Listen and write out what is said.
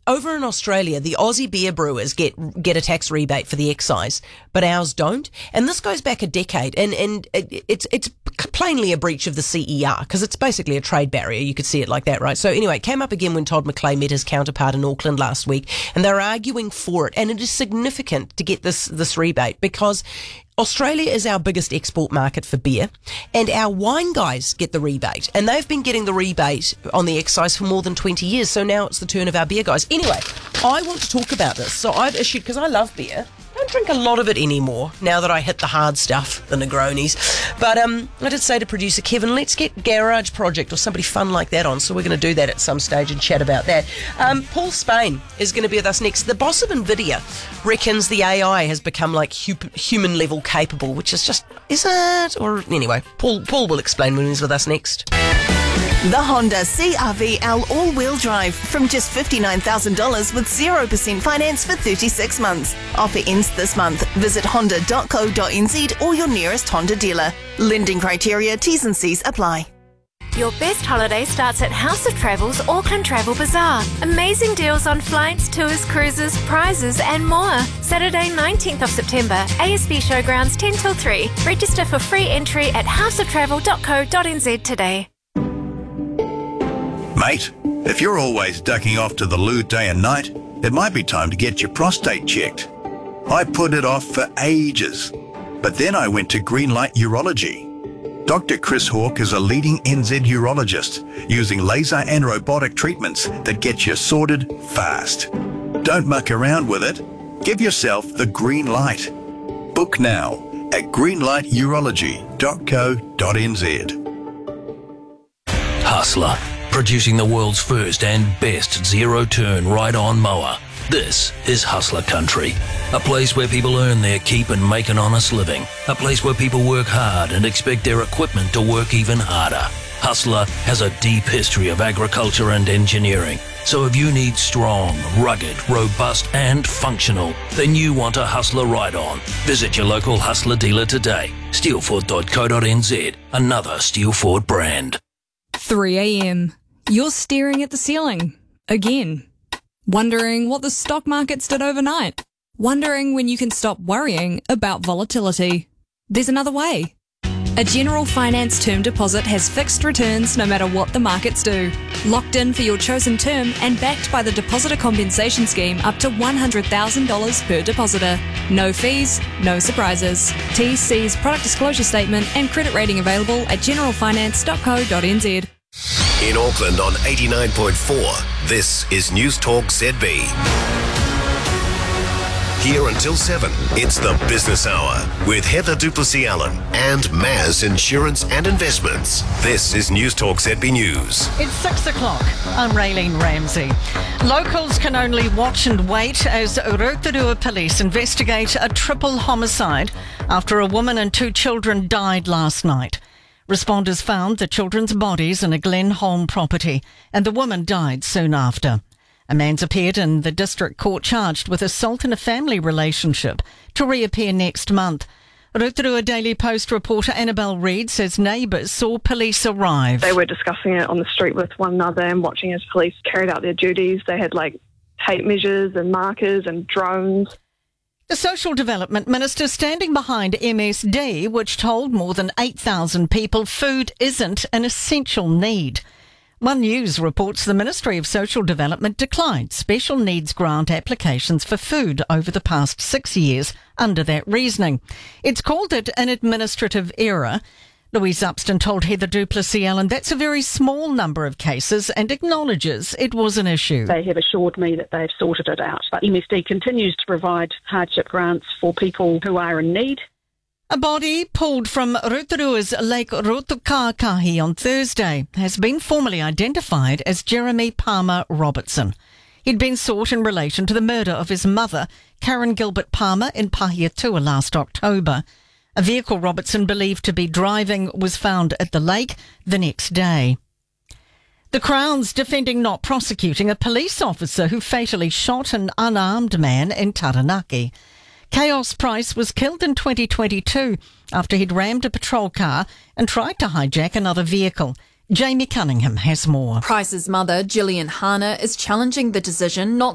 over in Australia, the Aussie beer brewers get a tax rebate for the excise, but ours don't. And this goes back a decade, and it's plainly a breach of the CER because it's basically a trade barrier. You could see it like that, right? So anyway, it came up again when Todd McClay met his counterpart in Auckland last week, and they're arguing for it. And it is significant to get this rebate because Australia is our biggest export market for beer, and our wine guys get the rebate, and they've been getting the rebate on the excise for more than 20 years, so now it's the turn of our beer guys. Anyway, I want to talk about this. So I've issued, because I love beer, I don't drink a lot of it anymore now that I hit the hard stuff, the Negronis, but I did say to producer Kevin, let's get Garage Project or somebody fun like that on, so we're going to do that at some stage and chat about that. Paul Spain is going to be with us next. The boss of NVIDIA reckons the AI has become like human level capable, which is just, is it? Or anyway, Paul will explain when he's with us next. The Honda CR-V L all-wheel drive from just $59,000 with 0% finance for 36 months. Offer ends this month. Visit honda.co.nz or your nearest Honda dealer. Lending criteria, T's and C's apply. Your best holiday starts at House of Travel's Auckland Travel Bazaar. Amazing deals on flights, tours, cruises, prizes and more. Saturday 19th of September, ASB Showgrounds 10 till 3. Register for free entry at houseoftravel.co.nz today. Mate, if you're always ducking off to the loo day and night, it might be time to get your prostate checked. I put it off for ages, but then I went to Greenlight Urology. Dr. Chris Hawke is a leading NZ urologist using laser and robotic treatments that get you sorted fast. Don't muck around with it. Give yourself the green light. Book now at greenlighturology.co.nz. Hustler, producing the world's first and best zero-turn ride-on mower. This is Hustler Country, a place where people earn their keep and make an honest living, a place where people work hard and expect their equipment to work even harder. Hustler has a deep history of agriculture and engineering, so if you need strong, rugged, robust and functional, then you want a Hustler ride-on. Visit your local Hustler dealer today. Steelford.co.nz, another Steel Ford brand. 3 a.m. You're staring at the ceiling. Again. Wondering what the stock markets did overnight. Wondering when you can stop worrying about volatility. There's another way. A General Finance term deposit has fixed returns no matter what the markets do. Locked in for your chosen term and backed by the Depositor Compensation Scheme up to $100,000 per depositor. No fees, no surprises. TC's product disclosure statement and credit rating available at generalfinance.co.nz. In Auckland on 89.4, this is News Talk ZB. Here until 7, it's the Business Hour with Heather Duplessis-Allen and Maz Insurance and Investments. This is News Talk ZB News. It's 6 o'clock. I'm Raylene Ramsey. Locals can only watch and wait as Rotorua police investigate a triple homicide after a woman and 2 children died last night. Responders found the children's bodies in a Glenholm property, and the woman died soon after. A man's appeared in the district court charged with assault in a family relationship to reappear next month. Rotorua Daily Post reporter Annabelle Reid says neighbours saw police arrive. They were discussing it on the street with one another and watching as police carried out their duties. They had tape measures and markers and drones. The Social Development Minister standing behind MSD, which told more than 8,000 people food isn't an essential need. One News reports the Ministry of Social Development declined special needs grant applications for food over the past 6 years under that reasoning. It's called it an administrative error. Louise Upston told Heather Duplessis-Allen that's a very small number of cases and acknowledges it was an issue. They have assured me that they've sorted it out, but MSD continues to provide hardship grants for people who are in need. A body pulled from Rotorua's Lake Rotukakahi on Thursday has been formally identified as Jeremy Palmer Robertson. He'd been sought in relation to the murder of his mother, Karen Gilbert Palmer, in Pahiatua last October. A vehicle Robertson believed to be driving was found at the lake the next day. The Crown's defending not prosecuting a police officer who fatally shot an unarmed man in Taranaki. Chaos Price was killed in 2022 after he'd rammed a patrol car and tried to hijack another vehicle. Jamie Cunningham has more. Price's mother, Gillian Hana, is challenging the decision not